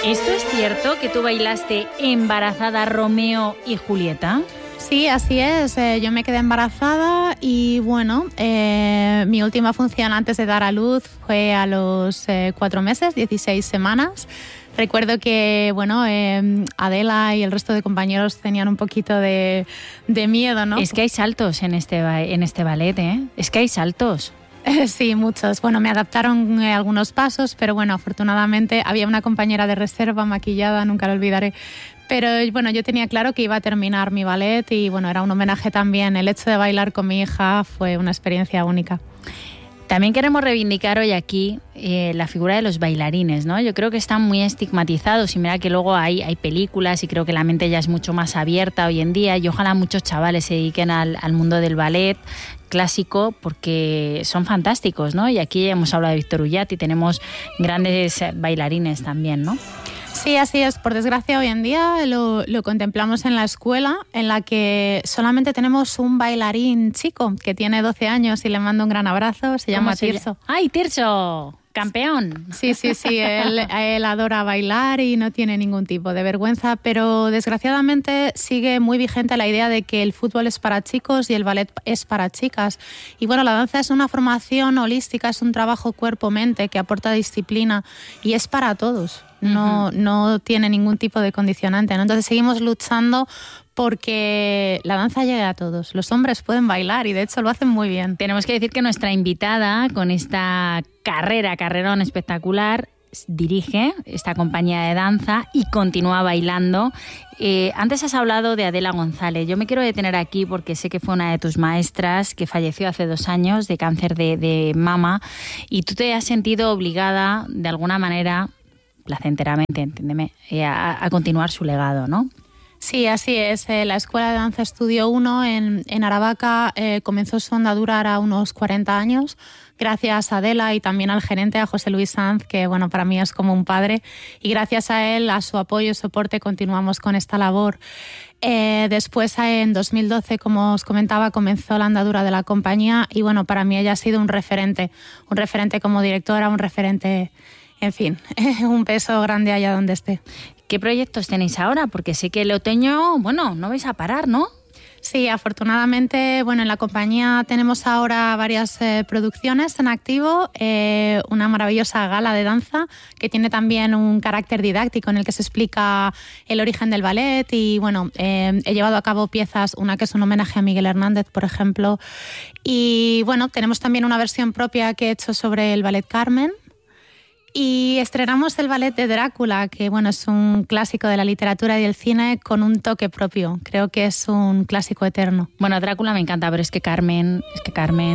¿Esto es cierto que tú bailaste embarazada Romeo y Julieta? Sí, así es. Yo me quedé embarazada y bueno, mi última función antes de dar a luz fue a los 4 meses, 16 semanas. Recuerdo que bueno, Adela y el resto de compañeros tenían un poquito de miedo, ¿no? Es que hay saltos en este ballet, ¿eh? Es que hay saltos. Sí, muchos. Bueno, me adaptaron algunos pasos, pero bueno, afortunadamente había una compañera de reserva maquillada, nunca lo olvidaré. Pero bueno, yo tenía claro que iba a terminar mi ballet y bueno, era un homenaje también. El hecho de bailar con mi hija fue una experiencia única. También queremos reivindicar hoy aquí la figura de los bailarines, ¿no? Yo creo que están muy estigmatizados y mira que luego hay películas y creo que la mente ya es mucho más abierta hoy en día y ojalá muchos chavales se dediquen al mundo del ballet clásico porque son fantásticos, ¿no? Y aquí hemos hablado de Víctor Ullat y tenemos grandes bailarines también, ¿no? Sí, así es. Por desgracia, hoy en día lo contemplamos en la escuela, en la que solamente tenemos un bailarín chico que tiene 12 años y le mando un gran abrazo. Se llama Tirso. ¡Ay, Tirso! ¡Campeón! Sí. Él adora bailar y no tiene ningún tipo de vergüenza, pero desgraciadamente sigue muy vigente la idea de que el fútbol es para chicos y el ballet es para chicas. Y bueno, la danza es una formación holística, es un trabajo cuerpo-mente que aporta disciplina y es para todos. No tiene ningún tipo de condicionante, ¿no? Entonces seguimos luchando porque la danza llegue a todos. Los hombres pueden bailar y de hecho lo hacen muy bien. Tenemos que decir que nuestra invitada con esta carrerón espectacular dirige esta compañía de danza y continúa bailando. Antes has hablado de Adela González. Yo me quiero detener aquí porque sé que fue una de tus maestras que falleció hace 2 años de cáncer de mama y tú te has sentido obligada de alguna manera, placenteramente, entiéndeme, a continuar su legado, ¿no? Sí, así es. La Escuela de Danza Estudio 1 en Aravaca comenzó su andadura a unos 40 años, gracias a Adela y también al gerente, a José Luis Sanz, que bueno, para mí es como un padre, y gracias a él, a su apoyo y soporte, continuamos con esta labor. Después, en 2012, como os comentaba, comenzó la andadura de la compañía y bueno, para mí ella ha sido un referente como directora, un referente, en fin, un peso grande allá donde esté. ¿Qué proyectos tenéis ahora? Porque sé que el otoño, bueno, no vais a parar, ¿no? Sí, afortunadamente, bueno, en la compañía tenemos ahora varias producciones en activo, una maravillosa gala de danza que tiene también un carácter didáctico en el que se explica el origen del ballet y bueno, he llevado a cabo piezas, una que es un homenaje a Miguel Hernández, por ejemplo, y bueno, tenemos también una versión propia que he hecho sobre el ballet Carmen. Y estrenamos el ballet de Drácula, que bueno, es un clásico de la literatura y del cine con un toque propio. Creo que es un clásico eterno. Bueno, Drácula me encanta, pero es que Carmen